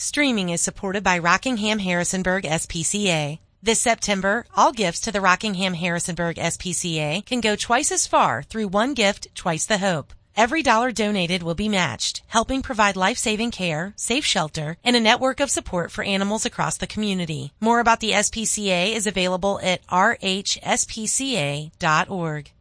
Streaming is supported by Rockingham-Harrisonburg SPCA. This September, all gifts to the Rockingham-Harrisonburg SPCA can go twice as far through one gift, twice the hope. Every dollar donated will be matched, helping provide life-saving care, safe shelter, and a network of support for animals across the community. More about the SPCA is available at rhspca.org.